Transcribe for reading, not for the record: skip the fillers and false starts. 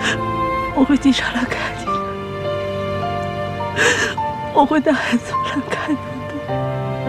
我会经常来看你的，我会带孩子们来看你的。